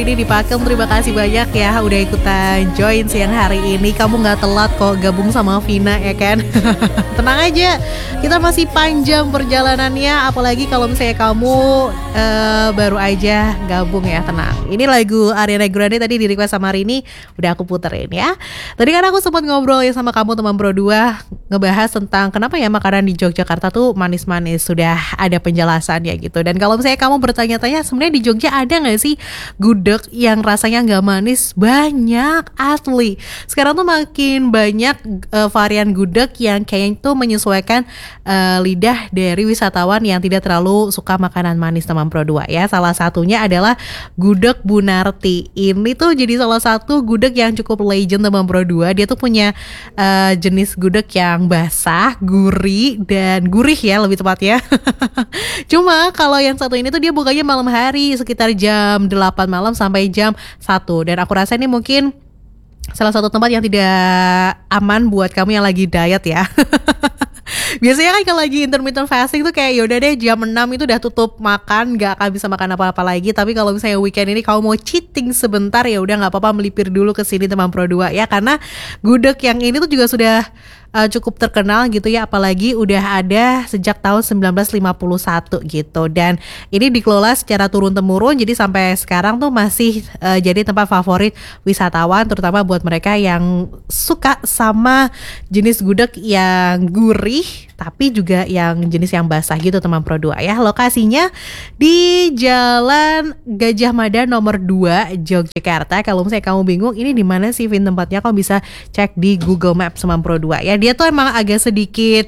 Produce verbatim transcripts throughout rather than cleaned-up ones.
Ini di Pakem, terima kasih banyak ya udah ikutan join siang hari ini. Kamu gak telat kok gabung sama Vina ya kan. Tenang aja, kita masih panjang perjalanannya. Apalagi kalau misalnya kamu uh, baru aja gabung ya, tenang. Ini lagu Ariana Grande tadi di request sama Rini, udah aku puterin ya. Tadi kan aku sempat ngobrol ya sama kamu teman Pro dua, ngebahas tentang kenapa ya makanan di Yogyakarta tuh manis-manis. Sudah ada penjelasannya gitu. Dan kalau misalnya kamu bertanya-tanya sebenarnya di Jogja ada gak sih gudeg yang rasanya nggak manis? Banyak, asli. Sekarang tuh makin banyak uh, varian gudeg yang kayaknya tuh menyesuaikan uh, lidah dari wisatawan yang tidak terlalu suka makanan manis teman Pro dua ya. Salah satunya adalah gudeg Bu Narti. Ini tuh jadi salah satu gudeg yang cukup legend teman Pro dua. Dia tuh punya uh, jenis gudeg yang basah, gurih dan gurih ya lebih tepatnya. Cuma kalau yang satu ini tuh dia bukanya malam hari sekitar jam delapan malam sampai jam satu. Dan aku rasa ini mungkin salah satu tempat yang tidak aman buat kamu yang lagi diet ya. Biasanya kan kalau lagi intermittent fasting tuh kayak yaudah deh jam enam itu udah tutup makan, gak akan bisa makan apa-apa lagi. Tapi kalau misalnya weekend ini kamu mau cheating sebentar, ya udah gak apa-apa melipir dulu ke sini teman Pro dua ya. Karena gudeg yang ini tuh juga sudah uh, cukup terkenal gitu ya. Apalagi udah ada sejak tahun sembilan belas lima puluh satu gitu. Dan ini dikelola secara turun-temurun, jadi sampai sekarang tuh masih uh, jadi tempat favorit wisatawan, terutama buat mereka yang suka sama jenis gudeg yang gurih tapi juga yang jenis yang basah gitu teman Pro dua ya. Lokasinya di Jalan Gajah Mada nomor dua Yogyakarta. Kalau misalnya kamu bingung ini di mana sih Vin tempatnya, kamu bisa cek di Google Maps teman Pro dua ya. Dia tuh emang agak sedikit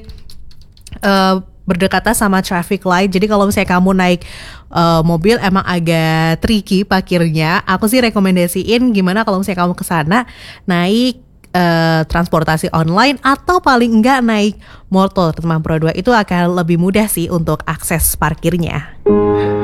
uh, berdekatan sama traffic light. Jadi kalau misalnya kamu naik uh, mobil emang agak tricky parkirnya. Aku sih rekomendasiin gimana kalau misalnya kamu kesana naik Uh, transportasi online atau paling enggak naik motor teman Pro dua, itu akan lebih mudah sih untuk akses parkirnya.